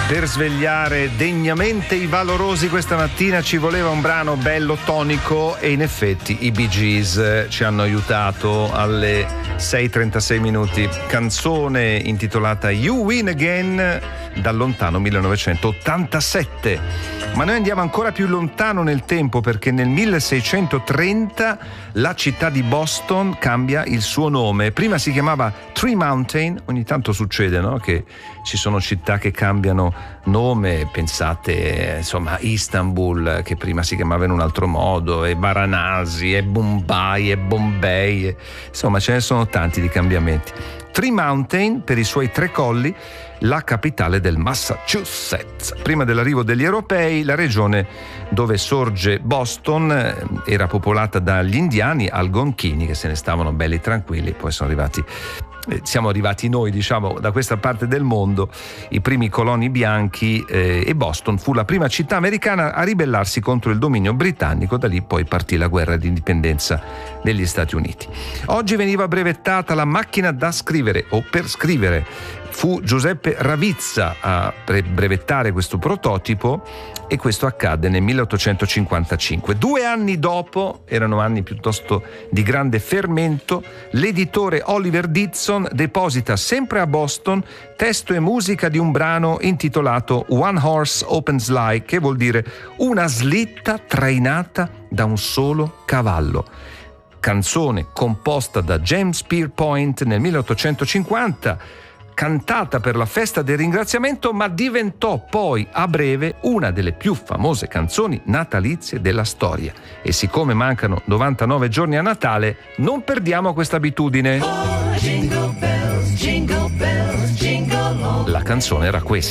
Per svegliare degnamente i valorosi questa mattina ci voleva un brano bello tonico e in effetti i Bee Gees ci hanno aiutato alle 6:36 minuti. Canzone intitolata You Win Again dal lontano 1987. Ma noi andiamo ancora più lontano nel tempo, perché nel 1630 la città di Boston cambia il suo nome. Prima si chiamava Tree Mountain, ogni tanto succede, no? Che ci sono città che cambiano nome, pensate insomma Istanbul, che prima si chiamava in un altro modo, e Varanasi, e Mumbai, e Bombay, insomma ce ne sono tanti di cambiamenti. Tree Mountain, per i suoi 3 colli, la capitale del Massachusetts. Prima dell'arrivo degli europei, la regione dove sorge Boston era popolata dagli indiani algonchini, che se ne stavano belli tranquilli. Poi siamo arrivati noi, diciamo, da questa parte del mondo, i primi coloni bianchi, e Boston fu la prima città americana a ribellarsi contro il dominio britannico. Da lì poi partì la guerra di indipendenza degli Stati Uniti. Oggi veniva brevettata la macchina da scrivere o per scrivere. Fu Giuseppe Ravizza a brevettare questo prototipo, e questo accadde nel 1855. 2 anni dopo, erano anni piuttosto di grande fermento, l'editore Oliver Dixon deposita sempre a Boston testo e musica di un brano intitolato One Horse Open Sleigh, che vuol dire una slitta trainata da un solo cavallo. Canzone composta da James Pierpont nel 1850, cantata per la festa del ringraziamento, ma diventò poi a breve una delle più famose canzoni natalizie della storia. E siccome mancano 99 giorni a Natale, non perdiamo questa abitudine. La canzone era questa.